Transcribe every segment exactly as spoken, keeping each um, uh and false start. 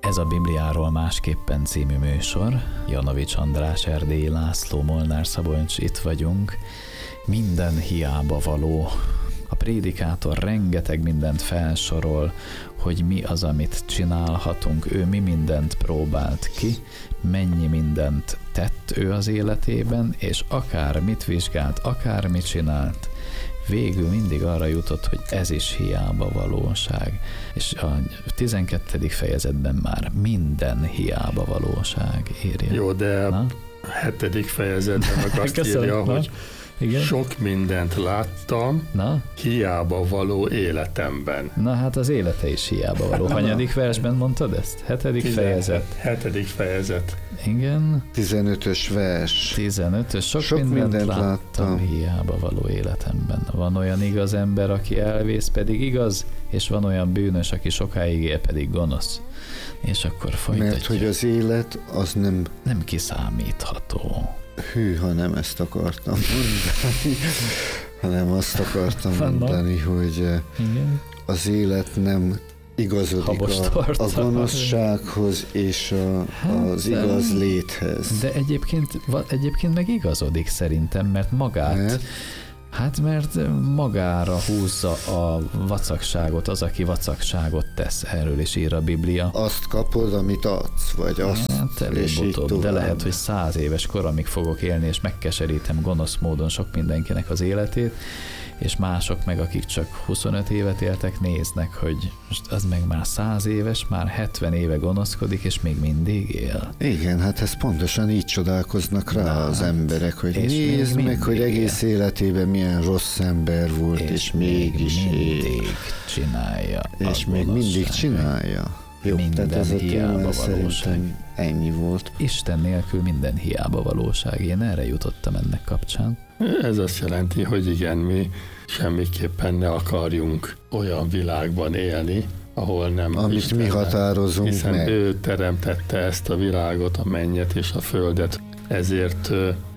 Ez a Bibliáról másképpen című műsor. Janovics András, Erdélyi László, Molnár Szabolcs, itt vagyunk. Minden hiába való. A prédikátor rengeteg mindent felsorol, hogy mi az, amit csinálhatunk. Ő mi mindent próbált ki, mennyi mindent tett ő az életében, és akár mit vizsgált, akár mit csinált, végül mindig arra jutott, hogy ez is hiába valóság. És a tizenkettedik fejezetben már minden hiába valóság írja. Jó, de a hetedik fejezetben meg azt írja, hogy igen? Sok mindent láttam, na? Hiába való életemben. Na hát az élete is hiába való. Hanyadik versben mondtad ezt? Hetedik Tizen, fejezet. Hetedik fejezet. Igen. Tizenötös vers. Tizenötös. Sok, Sok mindent, mindent láttam, láttam hiába való életemben. Van olyan igaz ember, aki elvész, pedig igaz, és van olyan bűnös, aki sokáig él, pedig gonosz. És akkor folytatjuk. Mert hogy az élet az nem... Nem kiszámítható. Hű, ha nem ezt akartam mondani, hanem azt akartam mondani, hogy igen? Az élet nem igazodik a, a gonoszsághoz és a, hát, az igaz léthez. De egyébként, egyébként meg igazodik szerintem, mert magát... Mert? Hát mert magára húzza a vacakságot az, aki vacakságot tesz, erről is ír a Biblia. Azt kapod, amit adsz, vagy azt, hát előbb-utóbb, de lehet, hogy száz éves koromig fogok élni, és megkeserítem gonosz módon sok mindenkinek az életét, és mások meg, akik csak huszonöt évet éltek, néznek, hogy most az meg már száz éves, már hetven éve gonoszkodik, és még mindig él. Igen, hát ez pontosan így csodálkoznak rá Na, az emberek, hogy nézd meg, hogy egész él. életében milyen rossz ember volt, és, és mégis mindig él. csinálja. És még mindig csinálja. Jó, minden tehát ez hiába a valóság. Ennyi volt. Isten nélkül minden hiába valóság. Én erre jutottam ennek kapcsán. Ez azt jelenti, hogy igen, mi semmiképpen ne akarjunk olyan világban élni, ahol nem Amit Istenne, mi határozunk hiszen meg. ő teremtette ezt a világot, a mennyet és a földet. Ezért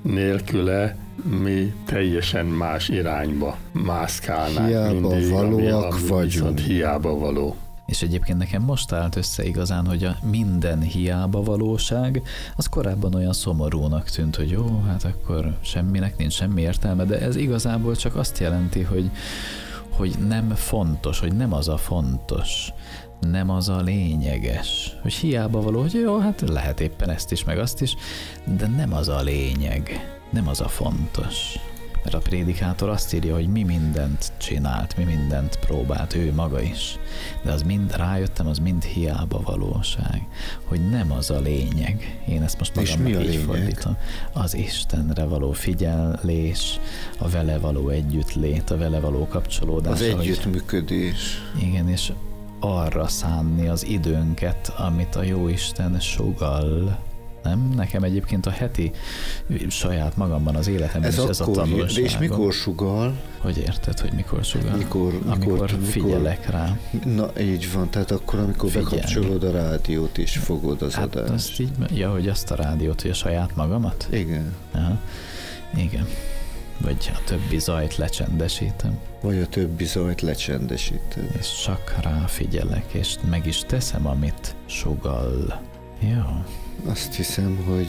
nélküle mi teljesen más irányba mászkálnánk. Hiába mindig, valóak ami, vagyunk. Hiába való. És egyébként nekem most állt össze igazán, hogy a minden hiába valóság, az korábban olyan szomorúnak tűnt, hogy jó, hát akkor semminek nincs semmi értelme, de ez igazából csak azt jelenti, hogy, hogy nem fontos, hogy nem az a fontos, nem az a lényeges, hogy hiába való, hogy jó, hát lehet éppen ezt is, meg azt is, de nem az a lényeg, nem az a fontos. Mert a prédikátor azt írja, hogy mi mindent csinált, mi mindent próbált, ő maga is. De az mind, rájöttem, az mind hiába valóság, hogy nem az a lényeg. Én ezt most magamnak így fordítom. Az Istenre való figyelés, a vele való együttlét, a vele való kapcsolódás. Az együttműködés. Igen, és arra szánni az időnket, amit a Jóisten sugall. Nem? Nekem egyébként a heti saját magamban az életemben ez is ez akkor, a tanulságom. És mikor sugal? Hogy érted, hogy mikor sugal? Mikor, amikor mikor figyelek mikor, rá. Na, így van, tehát akkor, amikor Figyelni. bekapcsolod a rádiót és fogod az hát adást. Azt így, ja, hogy azt a rádiót, hogy a saját magamat? Igen. Aha. Igen. Vagy a többi zajt lecsendesítem. Vagy a többi zajt lecsendesítem. És csak ráfigyelek, és meg is teszem, amit sugall. Jó. Azt hiszem, hogy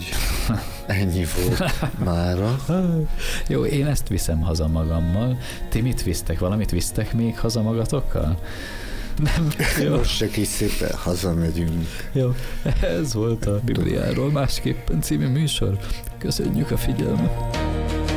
ennyi volt mára. Jó, én ezt viszem haza magammal. Ti mit visztek? Valamit visztek még haza magatokkal? Nem. Jó. Most se kis szépen hazamegyünk. Jó, ez volt a Bibliáról másképpen című műsor. Köszönjük a figyelmet.